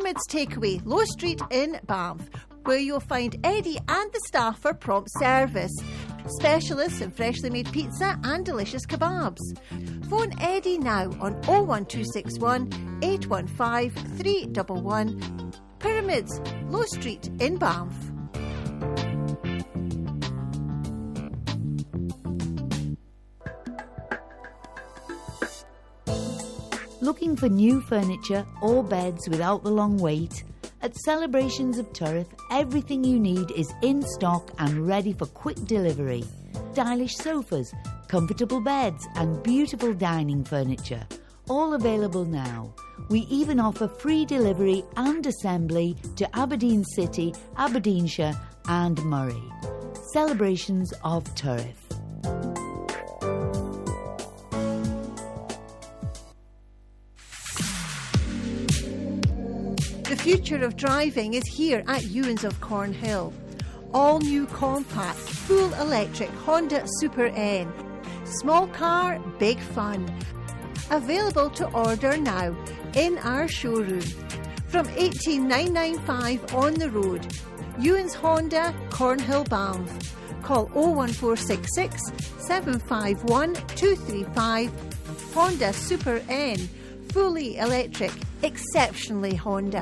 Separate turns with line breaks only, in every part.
Pyramids Takeaway, Low Street in Banff, where you'll find Eddie and the staff for prompt service. Specialists in freshly made pizza and delicious kebabs. Phone Eddie now on 01261 815 311. Pyramids, Low Street in Banff.
Looking for new furniture or beds without the long wait? At Celebrations of Turriff, everything you need is in stock and ready for quick delivery. Stylish sofas, comfortable beds and beautiful dining furniture, all available now. We even offer free delivery and assembly to Aberdeen City, Aberdeenshire and Murray. Celebrations of Turriff.
The future of driving is here at Ewins of Cornhill. All new compact, full electric Honda Super N. Small car, big fun. Available to order now in our showroom. From 18995 on the road. Ewins Honda, Cornhill, Banff. Call 01466 751 235. Honda Super N. Fully electric, exceptionally Honda.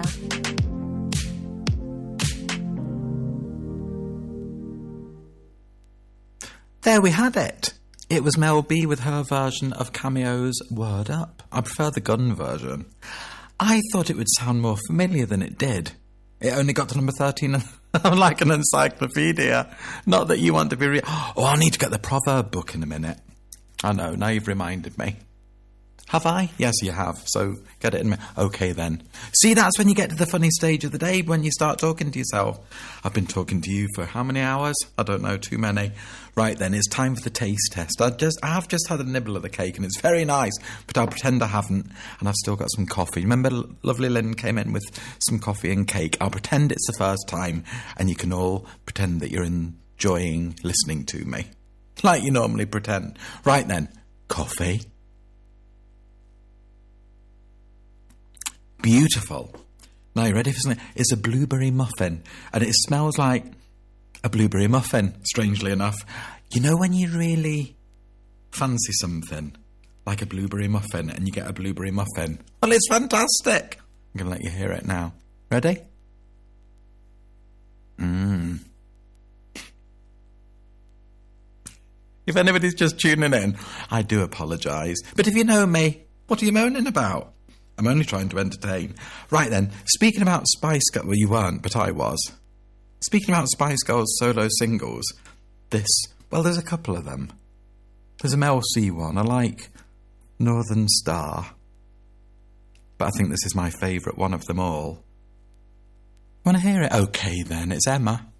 There we have it. It was Mel B with her version of Cameo's Word Up. I prefer the gun version. I thought it would sound more familiar than it did. It only got to number 13 and I'm like an encyclopedia. Not that you want to be... I need to get the proverb book in a minute. I know, now you've reminded me. Have I? Yes, you have. So get it in me. Okay, then. See, that's when you get to the funny stage of the day, when you start talking to yourself. I've been talking to you for how many hours? I don't know, too many. Right, then, it's time for the taste test. I have just had a nibble of the cake, and it's very nice, but I'll pretend I haven't, and I've still got some coffee. Remember, lovely Lynn came in with some coffee and cake. I'll pretend it's the first time, and you can all pretend that you're enjoying listening to me. Like you normally pretend. Right, then. Coffee. Beautiful. Now, you ready for something? It's a blueberry muffin, and it smells like a blueberry muffin, strangely enough. You know when you really fancy something, like a blueberry muffin, and you get a blueberry muffin? Well, it's fantastic. I'm going to let you hear it now. Ready? If anybody's just tuning in, I do apologise. But if you know me, what are you moaning about? I'm only trying to entertain. Right then, speaking about Spice Girls... Well, you weren't, but I was. Speaking about Spice Girls solo singles, there's a couple of them. There's a Mel C one. I like Northern Star. But I think this is my favourite one of them all. Want to hear it? Okay then, it's Emma.